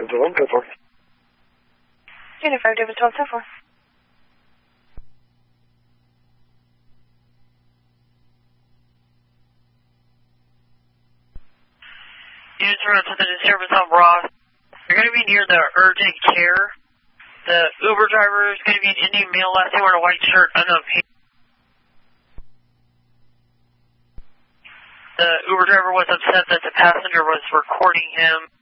David 12, 10-4. Unit 5, David 12, 10-4. Units are to the disturbance on Ross. You're going to be near the urgent care. The Uber driver is going to be an Indian male, last name wearing a white shirt, unknown pants. The Uber driver was upset that the passenger was recording him.